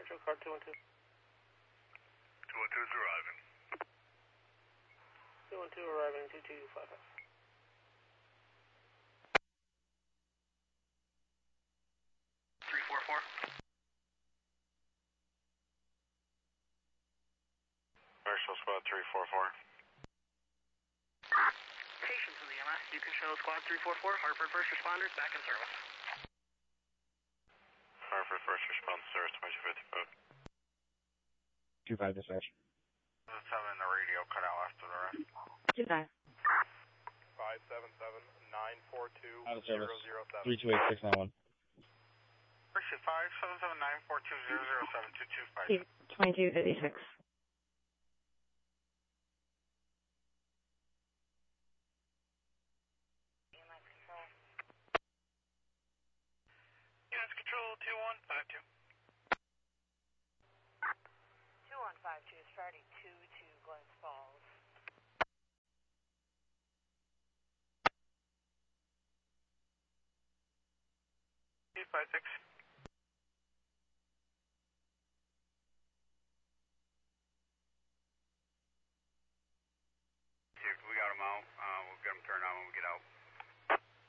Metro car 212. 212 is arriving. 212 arriving 2255. Commercial Squad 344. Patients in the EMS. You can show Squad 344. Hartford First Responders back in service. Hartford First Response Service 2255. 25 dispatch. Just having the radio cut out after the rest. 25. 577-942-007. Out of service. 328691. Appreciate 577-942-007 225. 2256. Units Control 2152. 2152 is Friday 2 to Glens Falls. P56. We got them out. We'll get them turned on when we get